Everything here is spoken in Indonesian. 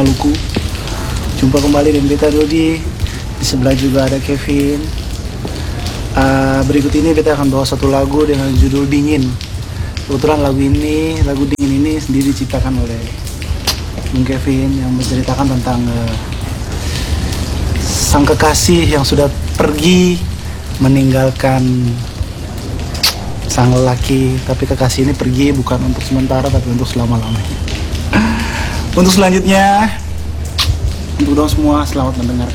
Maluku. Jumpa kembali dengan beta Dodi. Di sebelah juga ada Kevin. Berikut ini beta akan bawa satu lagu dengan judul Dingin. Kebetulan lagu Dingin ini sendiri diciptakan oleh Bung Kevin yang menceritakan tentang sang kekasih yang sudah pergi meninggalkan sang lelaki, tapi kekasih ini pergi bukan untuk sementara tapi untuk selama-lamanya. Untuk selanjutnya, untuk dong semua selamat mendengarkan.